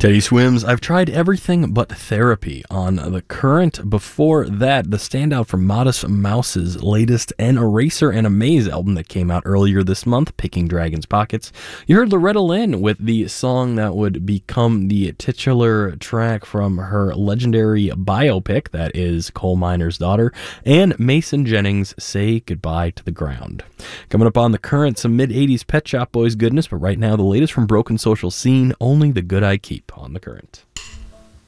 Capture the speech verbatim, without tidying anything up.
Teddy Swims, I've tried everything but therapy on The Current. Before that, the standout from Modest Mouse's latest An Eraser and a Maze album that came out earlier this month, Picking Dragon's Pockets. You heard Loretta Lynn with the song that would become the titular track from her legendary biopic, that is Coal Miner's Daughter, and Mason Jennings, Say Goodbye to the Ground. Coming up on The Current, some mid-eighties Pet Shop Boys goodness, but right now the latest from Broken Social Scene, Only the Good I Keep on The Current.